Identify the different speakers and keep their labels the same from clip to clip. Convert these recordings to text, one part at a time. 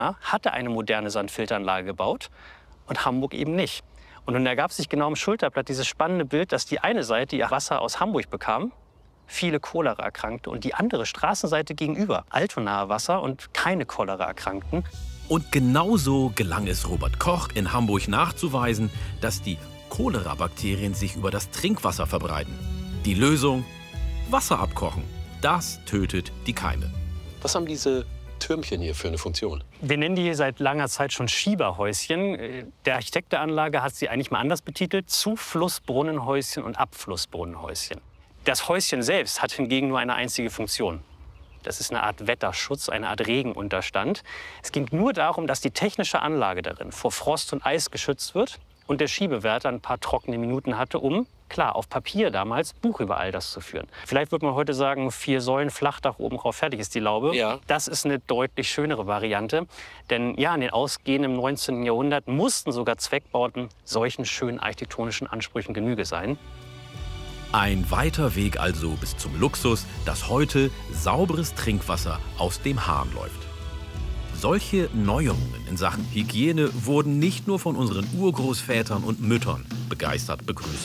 Speaker 1: hatte eine moderne Sandfilteranlage gebaut und Hamburg eben nicht. Und nun ergab sich genau am Schulterblatt dieses spannende Bild, dass die eine Seite ihr Wasser aus Hamburg bekam, viele Cholera erkrankte, und die andere Straßenseite gegenüber altonahe Wasser und keine Cholera erkrankten.
Speaker 2: Und genauso gelang es Robert Koch in Hamburg nachzuweisen, dass die Cholera-Bakterien sich über das Trinkwasser verbreiten. Die Lösung? Wasser abkochen. Das tötet die Keime.
Speaker 3: Was haben diese Türmchen hier für eine Funktion?
Speaker 1: Wir nennen die seit langer Zeit schon Schieberhäuschen. Der Architekt der Anlage hat sie eigentlich mal anders betitelt: Zuflussbrunnenhäuschen und Abflussbrunnenhäuschen. Das Häuschen selbst hat hingegen nur eine einzige Funktion. Das ist eine Art Wetterschutz, eine Art Regenunterstand. Es ging nur darum, dass die technische Anlage darin vor Frost und Eis geschützt wird und der Schiebewärter ein paar trockene Minuten hatte, um, klar, auf Papier damals Buch über all das zu führen. Vielleicht würde man heute sagen, 4 Säulen, Flachdach, oben drauf, fertig ist die Laube.
Speaker 3: Ja.
Speaker 1: Das ist eine deutlich schönere Variante. Denn ja, in den ausgehenden 19. Jahrhundert mussten sogar Zweckbauten solchen schönen architektonischen Ansprüchen Genüge sein.
Speaker 2: Ein weiter Weg also bis zum Luxus, dass heute sauberes Trinkwasser aus dem Hahn läuft. Solche Neuerungen in Sachen Hygiene wurden nicht nur von unseren Urgroßvätern und Müttern begeistert begrüßt.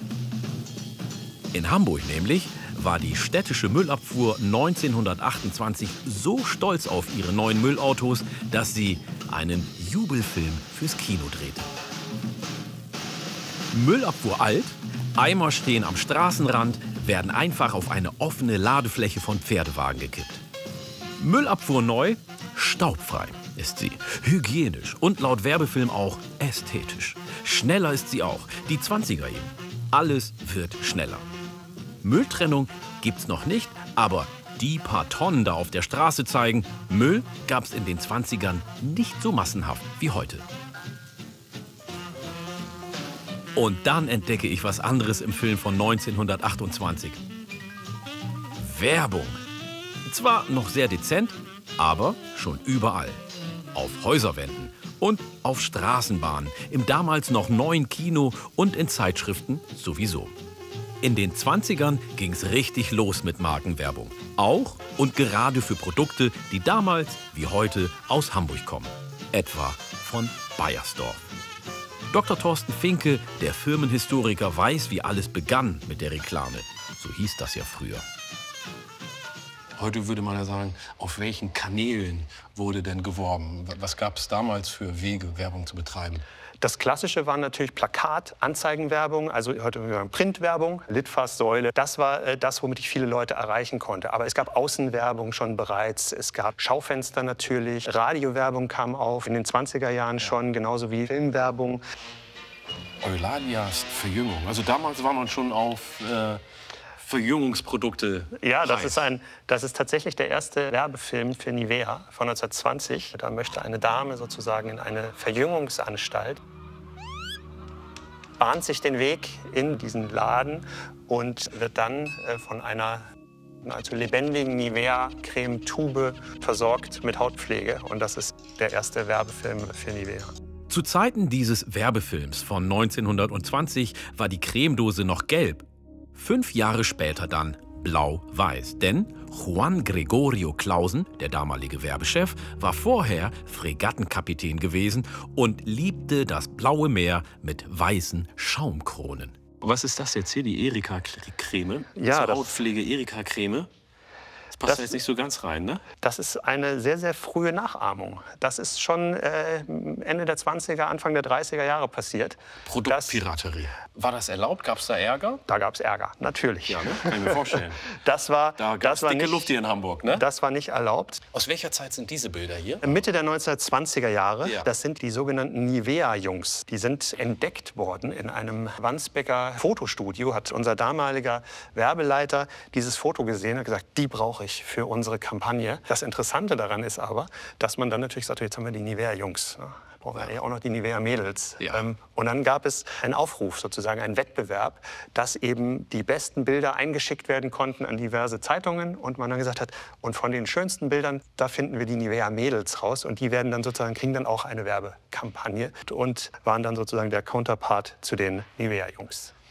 Speaker 2: In Hamburg nämlich war die städtische Müllabfuhr 1928 so stolz auf ihre neuen Müllautos, dass sie einen Jubelfilm fürs Kino drehte. Müllabfuhr alt, Eimer stehen am Straßenrand, werden einfach auf eine offene Ladefläche von Pferdewagen gekippt. Müllabfuhr neu, staubfrei ist sie, hygienisch und laut Werbefilm auch ästhetisch. Schneller ist sie auch, die 20er eben. Alles wird schneller. Mülltrennung gibt's noch nicht, aber die paar Tonnen da auf der Straße zeigen, Müll gab's in den 20ern nicht so massenhaft wie heute. Und dann entdecke ich was anderes im Film von 1928. Werbung. Zwar noch sehr dezent, aber schon überall. Auf Häuserwänden und auf Straßenbahnen, im damals noch neuen Kino und in Zeitschriften sowieso. In den 20ern ging es richtig los mit Markenwerbung. Auch und gerade für Produkte, die damals wie heute aus Hamburg kommen. Etwa von Baiersdorf. Dr. Thorsten Finke, der Firmenhistoriker, weiß, wie alles begann mit der Reklame. So hieß das ja früher.
Speaker 3: Heute würde man ja sagen, auf welchen Kanälen wurde denn geworben? Was gab es damals für Wege, Werbung zu betreiben?
Speaker 4: Das Klassische war natürlich Plakat, Anzeigenwerbung, also heute würde man sagen Printwerbung, Litfaßsäule. Das war das, womit ich viele Leute erreichen konnte. Aber es gab Außenwerbung schon bereits, es gab Schaufenster natürlich, Radiowerbung kam auf in den 20er Jahren schon, genauso wie Filmwerbung.
Speaker 3: Eulalias Verjüngung. Also damals war man schon auf Verjüngungsprodukte.
Speaker 4: Ja, das ist tatsächlich der erste Werbefilm für Nivea von 1920. Da möchte eine Dame sozusagen in eine Verjüngungsanstalt, bahnt sich den Weg in diesen Laden und wird dann von einer lebendigen Nivea-Creme-Tube versorgt mit Hautpflege. Und das ist der erste Werbefilm für Nivea.
Speaker 2: Zu Zeiten dieses Werbefilms von 1920 war die Cremedose noch gelb. 5 Jahre später dann blau-weiß. Denn Juan Gregorio Clausen, der damalige Werbechef, war vorher Fregattenkapitän gewesen und liebte das blaue Meer mit weißen Schaumkronen.
Speaker 3: Was ist das jetzt hier, die Erika-Creme?
Speaker 4: Ja,
Speaker 3: Zur Hautpflege Erika-Creme. Das passt jetzt nicht so ganz rein, ne?
Speaker 4: Das ist eine sehr, sehr frühe Nachahmung. Das ist schon Ende der 20er, Anfang der 30er Jahre passiert.
Speaker 3: Produktpiraterie. War das erlaubt? Gab es da Ärger?
Speaker 4: Da gab es Ärger, natürlich.
Speaker 3: Ja, ne? Kann ich mir vorstellen.
Speaker 4: Da
Speaker 3: gab es dicke Luft hier in Hamburg, ne?
Speaker 4: Das war nicht erlaubt.
Speaker 3: Aus welcher Zeit sind diese Bilder hier?
Speaker 4: Mitte der 1920er Jahre.
Speaker 3: Ja.
Speaker 4: Das sind die sogenannten Nivea-Jungs. Die sind entdeckt worden in einem Wandsbeker Fotostudio. Hat unser damaliger Werbeleiter dieses Foto gesehen und hat gesagt, die brauche ich für unsere Kampagne. Das Interessante daran ist aber, dass man dann natürlich sagt, jetzt haben wir die Nivea-Jungs. Brauchen wir ja auch noch die Nivea-Mädels.
Speaker 3: Ja.
Speaker 4: Und dann gab es einen Aufruf, sozusagen einen Wettbewerb, dass eben die besten Bilder eingeschickt werden konnten an diverse Zeitungen. Und man dann gesagt hat, und von den schönsten Bildern, da finden wir die Nivea-Mädels raus. Und die werden dann sozusagen, kriegen dann auch eine Werbekampagne und waren dann sozusagen der Counterpart zu den Nivea-Jungs.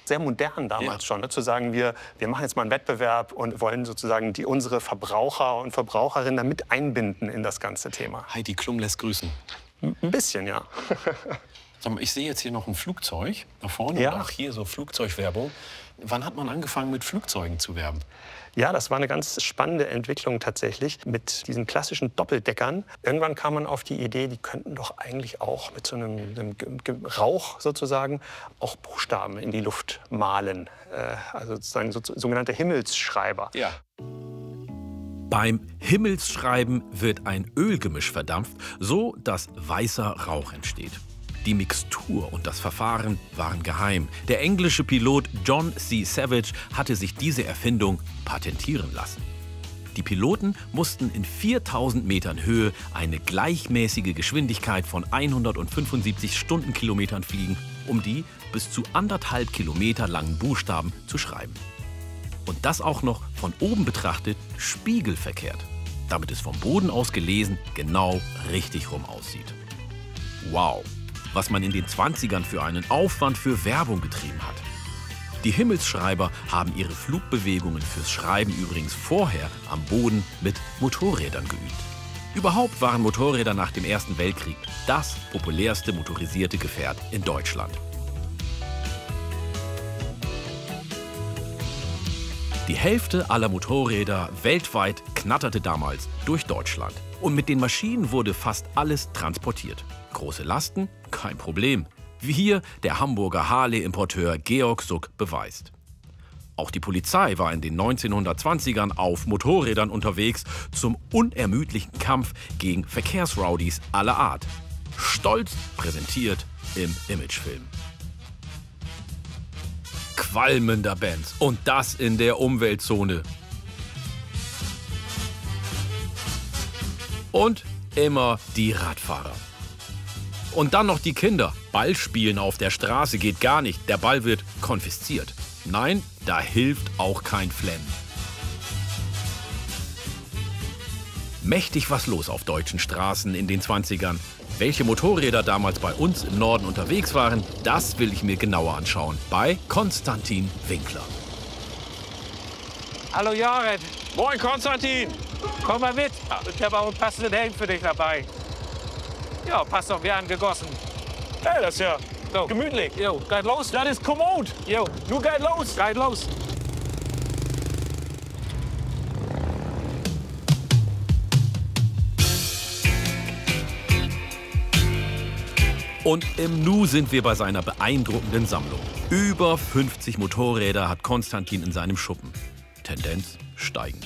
Speaker 4: sehr modern damals schon, ne? Zu sagen, wir machen jetzt mal einen Wettbewerb und wollen sozusagen unsere Verbraucher und Verbraucherinnen damit einbinden in das ganze Thema.
Speaker 3: Heidi Klum lässt grüßen.
Speaker 4: Ein bisschen, ja.
Speaker 3: Sag mal, ich sehe jetzt hier noch ein Flugzeug da vorne
Speaker 4: Ja.
Speaker 3: und auch hier so Flugzeugwerbung. Wann hat man angefangen, mit Flugzeugen zu werben?
Speaker 4: Ja, das war eine ganz spannende Entwicklung tatsächlich mit diesen klassischen Doppeldeckern. Irgendwann kam man auf die Idee, die könnten doch eigentlich auch mit so einem Rauch sozusagen auch Buchstaben in die Luft malen. Also sozusagen sogenannte Himmelsschreiber.
Speaker 3: Ja.
Speaker 2: Beim Himmelsschreiben wird ein Ölgemisch verdampft, so dass weißer Rauch entsteht. Die Mixtur und das Verfahren waren geheim. Der englische Pilot John C. Savage hatte sich diese Erfindung patentieren lassen. Die Piloten mussten in 4000 Metern Höhe eine gleichmäßige Geschwindigkeit von 175 Stundenkilometern fliegen, um die bis zu 1,5 Kilometer langen Buchstaben zu schreiben. Und das auch noch von oben betrachtet spiegelverkehrt, damit es vom Boden aus gelesen genau richtig rum aussieht. Wow, was man in den 20ern für einen Aufwand für Werbung getrieben hat. Die Himmelsschreiber haben ihre Flugbewegungen fürs Schreiben übrigens vorher am Boden mit Motorrädern geübt. Überhaupt waren Motorräder nach dem Ersten Weltkrieg das populärste motorisierte Gefährt in Deutschland. Die Hälfte aller Motorräder weltweit knatterte damals durch Deutschland. Und mit den Maschinen wurde fast alles transportiert. Große Lasten? Kein Problem. Wie hier der Hamburger Harley-Importeur Georg Suck beweist. Auch die Polizei war in den 1920ern auf Motorrädern unterwegs zum unermüdlichen Kampf gegen Verkehrsrowdies aller Art. Stolz präsentiert im Imagefilm. Qualmender Benz und das in der Umweltzone. Und immer die Radfahrer. Und dann noch die Kinder. Ballspielen auf der Straße geht gar nicht. Der Ball wird konfisziert. Nein, da hilft auch kein Flennen. Mächtig was los auf deutschen Straßen in den 20ern. Welche Motorräder damals bei uns im Norden unterwegs waren, das will ich mir genauer anschauen. Bei Konstantin Winkler.
Speaker 5: Hallo Jared,
Speaker 3: Moin, Konstantin!
Speaker 5: komm mal mit. Ich habe auch einen passenden Helm für dich dabei. Ja, passt doch wie angegossen.
Speaker 3: Hey, das ist ja
Speaker 5: So.
Speaker 3: gemütlich.
Speaker 5: Jo, geht los?
Speaker 3: Das ist kommod.
Speaker 5: Jo,
Speaker 3: Nur geht los.
Speaker 5: geht los.
Speaker 2: Und im Nu sind wir bei seiner beeindruckenden Sammlung. Über 50 Motorräder hat Konstantin in seinem Schuppen. Tendenz steigend.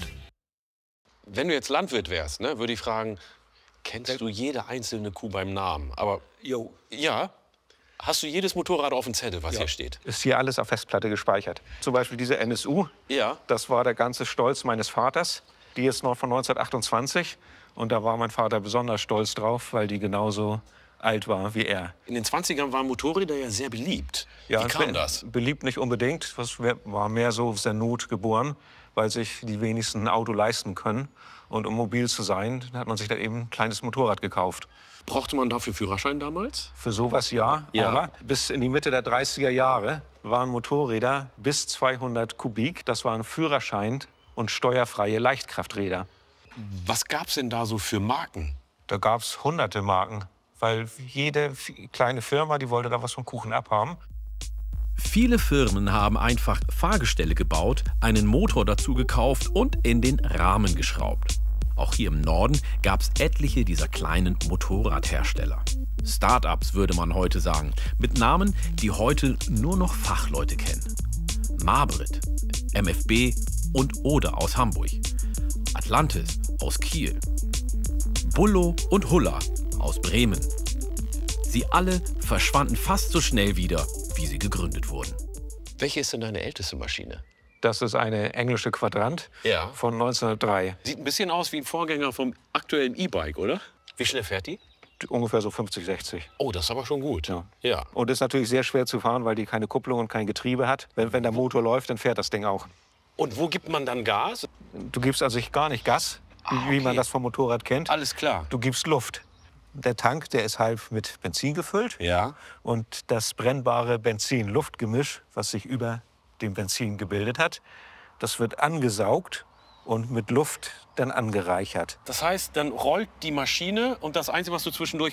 Speaker 3: Wenn du jetzt Landwirt wärst, ne, würde ich fragen, kennst du jede einzelne Kuh beim Namen? Aber ja, hast du jedes Motorrad auf dem Zettel, was hier steht?
Speaker 6: Ist hier alles auf Festplatte gespeichert. Zum Beispiel diese NSU,
Speaker 3: Ja.
Speaker 6: das war der ganze Stolz meines Vaters. Die ist noch von 1928 und da war mein Vater besonders stolz drauf, weil die genauso alt war wie er.
Speaker 3: In den 20ern waren Motorräder ja sehr beliebt. Wie kam das?
Speaker 6: Beliebt nicht unbedingt, das war mehr so aus der Not geboren, weil sich die wenigsten ein Auto leisten können. Und um mobil zu sein, hat man sich da eben ein kleines Motorrad gekauft.
Speaker 3: Brauchte man dafür Führerschein damals?
Speaker 6: Für sowas ja,
Speaker 3: Ja.
Speaker 6: aber bis in die Mitte der 30er Jahre waren Motorräder bis 200 Kubik. Das waren Führerschein und steuerfreie Leichtkrafträder.
Speaker 3: Was gab's denn da so für Marken?
Speaker 6: Da gab es hunderte Marken, weil jede kleine Firma, die wollte da was vom Kuchen abhaben.
Speaker 2: Viele Firmen haben einfach Fahrgestelle gebaut, einen Motor dazu gekauft und in den Rahmen geschraubt. Auch hier im Norden gab es etliche dieser kleinen Motorradhersteller. Start-ups würde man heute sagen, mit Namen, die heute nur noch Fachleute kennen. Mabrit, MFB und Oder aus Hamburg. Atlantis aus Kiel. Bullo und Hulla aus Bremen. Sie alle verschwanden fast so schnell wieder, wie sie gegründet wurden.
Speaker 3: Welche ist denn deine älteste Maschine?
Speaker 6: Das ist eine englische Quadrant
Speaker 3: Ja.
Speaker 6: von 1903.
Speaker 3: Sieht ein bisschen aus wie ein Vorgänger vom aktuellen E-Bike, oder? Wie schnell fährt die?
Speaker 6: Ungefähr so 50, 60.
Speaker 3: Oh, das ist aber schon gut.
Speaker 6: Ja.
Speaker 3: Ja.
Speaker 6: Und ist natürlich sehr schwer zu fahren, weil die keine Kupplung und kein Getriebe hat. Wenn der Motor läuft, dann fährt das Ding auch.
Speaker 3: Und wo gibt man dann Gas?
Speaker 6: Du gibst also gar nicht Gas, wie man das vom Motorrad kennt.
Speaker 3: Alles klar.
Speaker 6: Du gibst Luft. Der Tank, der ist halb mit Benzin gefüllt.
Speaker 3: Ja.
Speaker 6: Und das brennbare Benzin-Luft-Gemisch, was sich über dem Benzin gebildet hat, das wird angesaugt und mit Luft dann angereichert.
Speaker 3: Das heißt, dann rollt die Maschine und das Einzige, was du zwischendurch